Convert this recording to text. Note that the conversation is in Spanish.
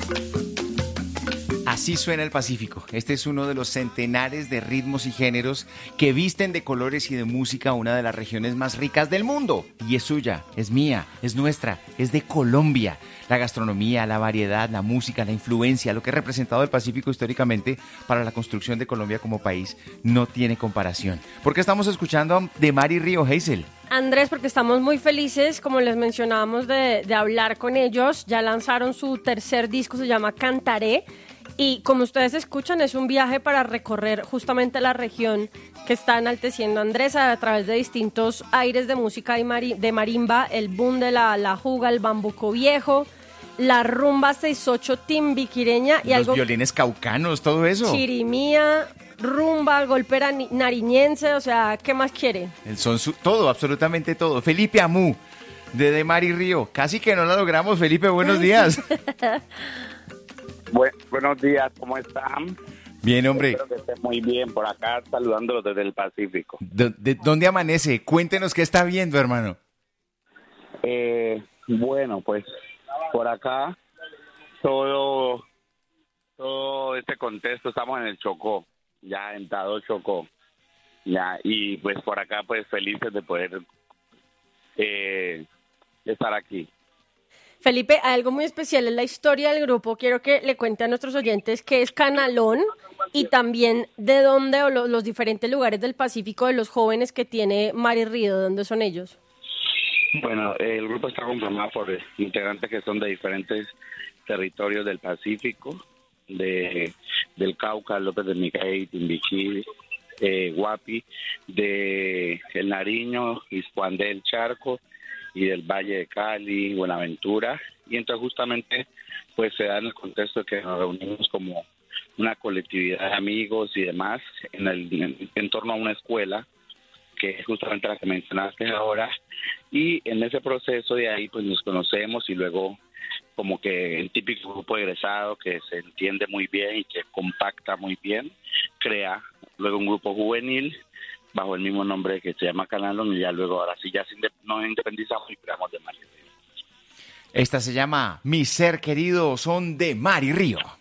Así suena el Pacífico. Este es uno de los centenares de ritmos y géneros que visten de colores y de música una de las regiones más ricas del mundo. Y es suya, es mía, es nuestra, es de Colombia. La gastronomía, la variedad, la música, la influencia, lo que ha representado el Pacífico históricamente para la construcción de Colombia como país no tiene comparación. ¿Por qué estamos escuchando de Mar y Río, Hazel? Andrés, porque estamos muy felices, como les mencionábamos, de hablar con ellos. Ya lanzaron su tercer disco, se llama Cantaré. Y como ustedes escuchan, es un viaje para recorrer justamente la región que está enalteciendo Andrés a través de distintos aires de música de marimba, el boom de la juga, el bambuco viejo, la rumba 6/8 timbiquireña y los violines caucanos, todo eso. Chirimía, rumba, golpe nariñense, o sea, ¿qué más quieren? El son todo, absolutamente todo. Felipe Amú, de Mar y Río. Casi que no la logramos, Felipe, buenos días. Buenos días, ¿cómo están? Bien, hombre. Espero que estén muy bien por acá, saludándolos desde el Pacífico. ¿De dónde amanece? Cuéntenos qué está viendo, hermano. Bueno, pues por acá todo este contexto, estamos en el Chocó, ya en Tado Chocó, ya, y pues por acá pues felices de poder estar aquí. Felipe, hay algo muy especial en la historia del grupo. Quiero que le cuente a nuestros oyentes qué es Canalón y también de dónde o los diferentes lugares del Pacífico de los jóvenes que tiene Mar y Río, ¿de dónde son ellos? Bueno, el grupo está conformado por integrantes que son de diferentes territorios del Pacífico, del Cauca, López de Miguel, Timbiquí, Guapi, de El Nariño, Iscuán del Charco y del Valle de Cali, Buenaventura, y entonces justamente pues se da en el contexto de que nos reunimos como una colectividad de amigos y demás en torno a una escuela, que es justamente la que mencionaste ahora, y en ese proceso de ahí pues nos conocemos y luego como que el típico grupo egresado que se entiende muy bien y que compacta muy bien, crea luego un grupo juvenil bajo el mismo nombre que se llama Canalón, y ya luego ahora sí ya nos independizamos y creamos de Mar y Río. Esta se llama Mi Ser Querido, son de Mar y Río.